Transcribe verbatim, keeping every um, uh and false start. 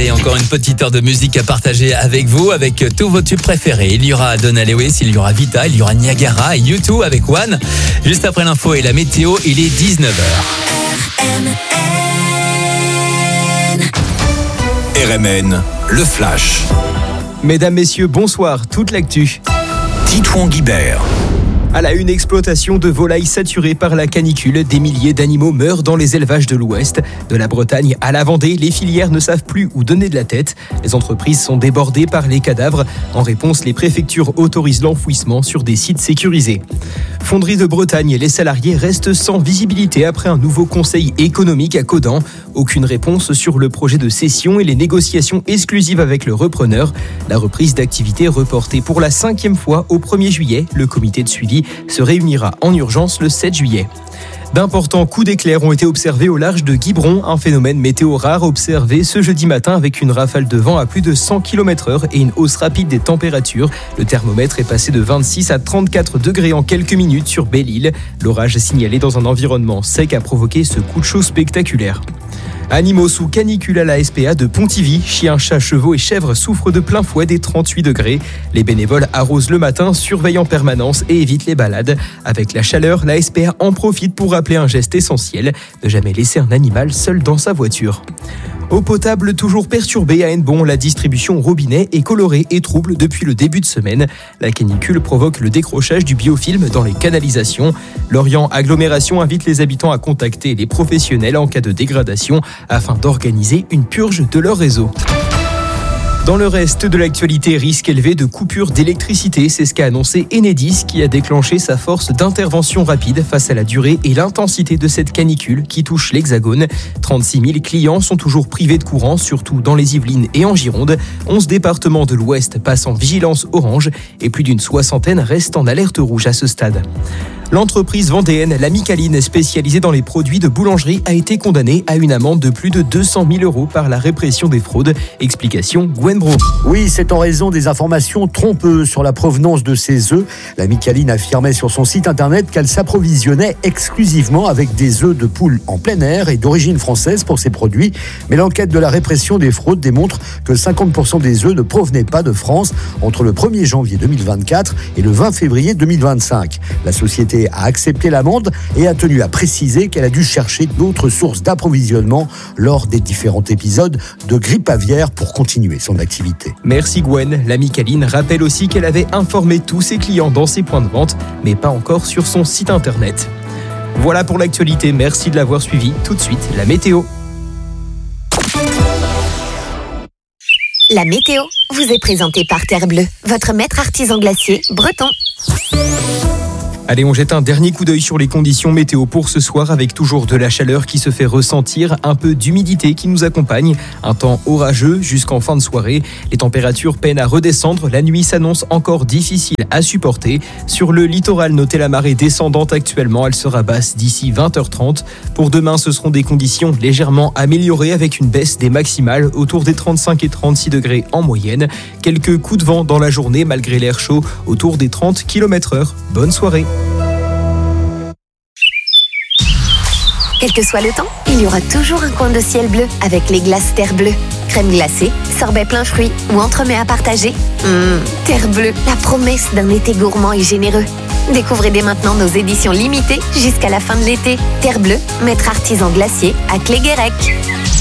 Allez, encore une petite heure de musique à partager avec vous, avec tous vos tubes préférés. Il y aura Donna Lewis, il y aura Vita, il y aura Niagara et U deux avec One. Juste après l'info et la météo, il est dix-neuf heures. R M N, le flash. Mesdames, messieurs, bonsoir. Toute l'actu. Titouan Guibert. À la une, exploitation de volailles saturée par la canicule. Des milliers d'animaux meurent dans les élevages de l'Ouest. De la Bretagne à la Vendée, les filières ne savent plus où donner de la tête. Les entreprises sont débordées par les cadavres. En réponse, les préfectures autorisent l'enfouissement sur des sites sécurisés. Fonderie de Bretagne, les salariés restent sans visibilité après un nouveau conseil économique à Caudan. Aucune réponse sur le projet de cession et les négociations exclusives avec le repreneur. La reprise d'activité reportée pour la cinquième fois au premier juillet. Le comité de suivi se réunira en urgence le sept juillet. D'importants coups d'éclair ont été observés au large de Quiberon, un phénomène météo rare observé ce jeudi matin avec une rafale de vent à plus de cent kilomètres heure et une hausse rapide des températures. Le thermomètre est passé de vingt-six à trente-quatre degrés en quelques minutes sur Belle-Île. L'orage signalé dans un environnement sec a provoqué ce coup de chaud spectaculaire. Animaux sous canicule à la S P A de Pontivy. Chiens, chats, chevaux et chèvres souffrent de plein fouet des trente-huit degrés. Les bénévoles arrosent le matin, surveillent en permanence et évitent les balades. Avec la chaleur, la S P A en profite pour rappeler un geste essentiel, ne jamais laisser un animal seul dans sa voiture. Eau potable toujours perturbée à Hennebont, la distribution robinet est colorée et trouble depuis le début de semaine. La canicule provoque le décrochage du biofilm dans les canalisations. Lorient Agglomération invite les habitants à contacter les professionnels en cas de dégradation afin d'organiser une purge de leur réseau. Dans le reste de l'actualité, risque élevé de coupure d'électricité, c'est ce qu'a annoncé Enedis qui a déclenché sa force d'intervention rapide face à la durée et l'intensité de cette canicule qui touche l'Hexagone. trente-six mille clients sont toujours privés de courant, surtout dans les Yvelines et en Gironde. onze départements de l'Ouest passent en vigilance orange et plus d'une soixantaine restent en alerte rouge à ce stade. L'entreprise vendéenne La Micaline, spécialisée dans les produits de boulangerie, a été condamnée à une amende de plus de deux cent mille euros par la répression des fraudes. Explication Gwen Bro. Oui, c'est en raison des informations trompeuses sur la provenance de ces œufs. La Micaline affirmait sur son site internet qu'elle s'approvisionnait exclusivement avec des œufs de poule en plein air et d'origine française pour ses produits. Mais l'enquête de la répression des fraudes démontre que cinquante pour cent des œufs ne provenaient pas de France entre le premier janvier deux mille vingt-quatre et le vingt février deux mille vingt-cinq. La société a accepté l'amende et a tenu à préciser qu'elle a dû chercher d'autres sources d'approvisionnement lors des différents épisodes de grippe aviaire pour continuer son activité. Merci Gwen. La Micaline rappelle aussi qu'elle avait informé tous ses clients dans ses points de vente, mais pas encore sur son site internet. Voilà pour l'actualité, merci de l'avoir suivi. Tout de suite, la météo. La météo vous est présentée par Terre Bleue, votre maître artisan glacier breton. Allez, on jette un dernier coup d'œil sur les conditions météo pour ce soir avec toujours de la chaleur qui se fait ressentir, un peu d'humidité qui nous accompagne, un temps orageux jusqu'en fin de soirée. Les températures peinent à redescendre, la nuit s'annonce encore difficile à supporter. Sur le littoral, notez la marée descendante actuellement, elle sera basse d'ici vingt heures trente. Pour demain, ce seront des conditions légèrement améliorées avec une baisse des maximales autour des trente-cinq et trente-six degrés en moyenne. Quelques coups de vent dans la journée malgré l'air chaud autour des trente kilomètres heure. Bonne soirée. Quel que soit le temps, il y aura toujours un coin de ciel bleu avec les glaces Terre Bleue. Crème glacée, sorbet plein fruits ou entremets à partager. Mmh, Terre Bleue, la promesse d'un été gourmand et généreux. Découvrez dès maintenant nos éditions limitées jusqu'à la fin de l'été. Terre Bleue, maître artisan glacier à Cléguérec.